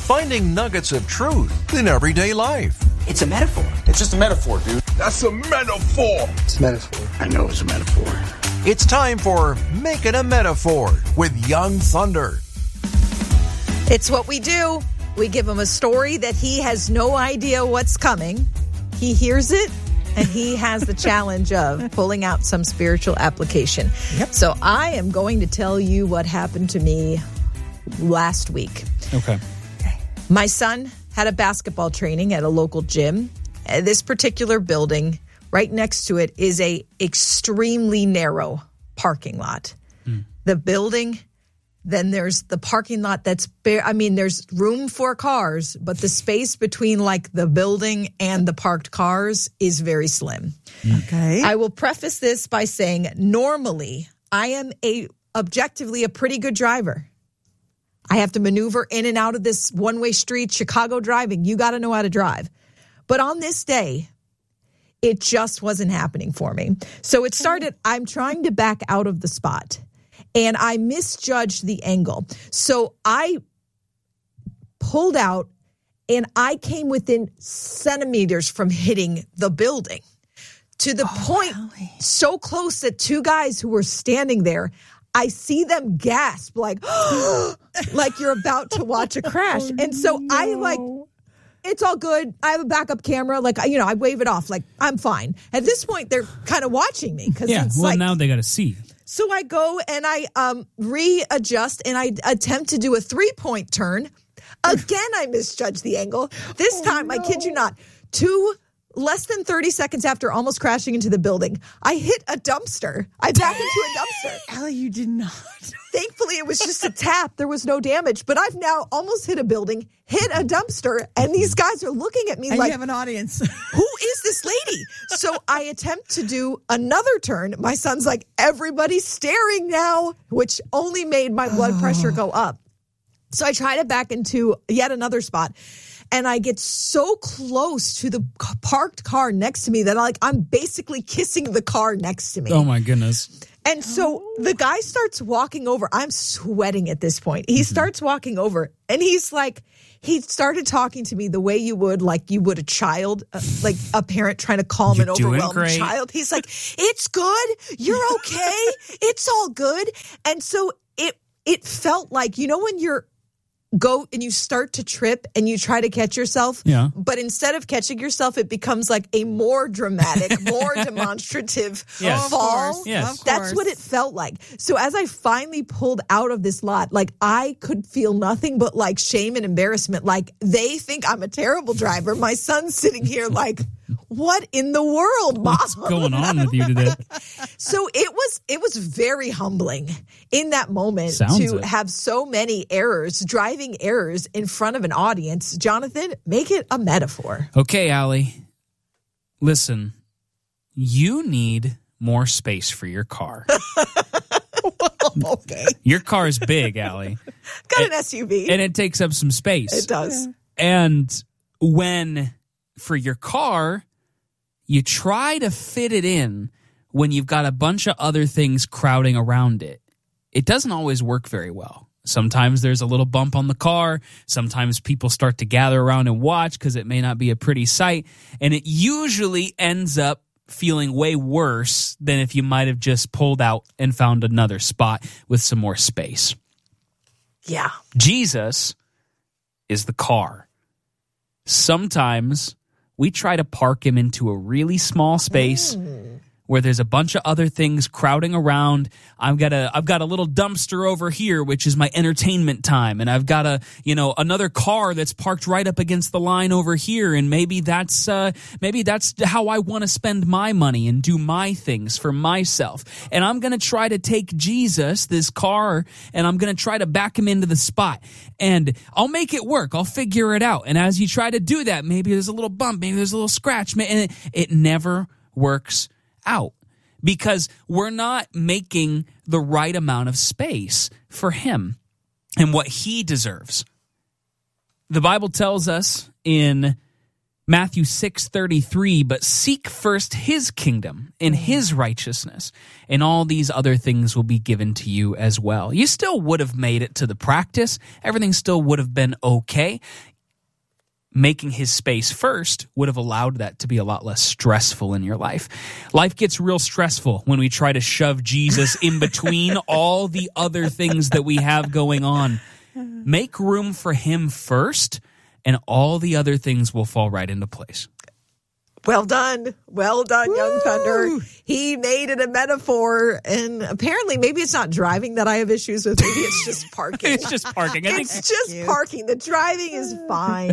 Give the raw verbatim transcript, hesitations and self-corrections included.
finding nuggets of truth in everyday life. It's a metaphor. It's just a metaphor, dude. That's a metaphor. It's a metaphor. I know it's a metaphor. It's time for Make It a Metaphor with Young Thunder. It's what we do. We give him a story that he has no idea what's coming. He hears it, and he has the challenge of pulling out some spiritual application. Yep. So I am going to tell you what happened to me last week. Okay. My son had a basketball training at a local gym. Uh, this particular building, right next to it, is a extremely narrow parking lot. Mm. The building, then there's the parking lot that's bare. I mean, there's room for cars, but the space between like the building and the parked cars is very slim. Okay. I will preface this by saying normally I am a objectively a pretty good driver. I have to maneuver in and out of this one-way street, Chicago driving. You got to know how to drive. But on this day, it just wasn't happening for me. So it started, I'm trying to back out of the spot, and I misjudged the angle. So I pulled out, and I came within centimeters from hitting the building to the oh, point really? so close that two guys who were standing there, I see them gasp like, like you're about to watch a crash. Oh, and so no. I like, it's all good. I have a backup camera. Like, you know, I wave it off like I'm fine. At this point, they're kind of watching me. Cause yeah, it's well, like, now they got to see. So I go and I um, readjust and I attempt to do a three-point turn. Again, I misjudge the angle. This oh, time, no. I kid you not, two less than thirty seconds after almost crashing into the building, I hit a dumpster. I back into a dumpster. Allie, you did not. Thankfully, it was just a tap. There was no damage. But I've now almost hit a building, hit a dumpster, and these guys are looking at me and like, you have an audience. Who is this lady? So I attempt to do another turn. My son's like, everybody's staring now, which only made my blood oh. pressure go up. So I try to back into yet another spot. And I get so close to the parked car next to me that I, like I'm basically kissing the car next to me. Oh, my goodness. And so the guy starts walking over. I'm sweating at this point. He mm-hmm. starts walking over, and he's like, he started talking to me the way you would, like you would a child, uh, like a parent trying to calm You're an overwhelmed great. child. He's like, it's good. You're okay. It's all good. And so it it felt like, you know, when you're go and you start to trip and you try to catch yourself. Yeah. But instead of catching yourself, it becomes like a more dramatic, more demonstrative yes. fall. Yes. That's what it felt like. So as I finally pulled out of this lot, like I could feel nothing but like shame and embarrassment. Like they think I'm a terrible driver. My son's sitting here like, what in the world, Mom? What's going on with you today? So it was it was very humbling in that moment Sounds to it. have so many errors, driving errors in front of an audience. Jonathan, make it a metaphor. Okay, Allie. Listen, you need more space for your car. Okay. Your car is big, Allie. Got it, an S U V. And it takes up some space. It does. And when... for your car, you try to fit it in when you've got a bunch of other things crowding around it. It doesn't always work very well. Sometimes there's a little bump on the car. Sometimes people start to gather around and watch because it may not be a pretty sight. And it usually ends up feeling way worse than if you might have just pulled out and found another spot with some more space. Yeah. Jesus is the car. Sometimes we try to park him into a really small space mm. where there's a bunch of other things crowding around. I've got a I've got a little dumpster over here, which is my entertainment time, and I've got a you know another car that's parked right up against the line over here, and maybe that's uh, maybe that's how I want to spend my money and do my things for myself. And I'm going to try to take Jesus, this car, and I'm going to try to back him into the spot, and I'll make it work. I'll figure it out. And as you try to do that, maybe there's a little bump, maybe there's a little scratch, and it, it never works out. Because we're not making the right amount of space for him and what he deserves. The Bible tells us in Matthew six thirty-three, but seek first his kingdom and his righteousness, and all these other things will be given to you as well. You still would have made it to the practice. Everything still would have been okay. Making his space first would have allowed that to be a lot less stressful in your life. Life gets real stressful when we try to shove Jesus in between all the other things that we have going on. Make room for him first, and all the other things will fall right into place. Well done. Well done, Woo! Young Thunder. He made it a metaphor, and apparently maybe it's not driving that I have issues with. Maybe it's just parking. It's just parking. I think It's just Cute. parking. The driving is fine.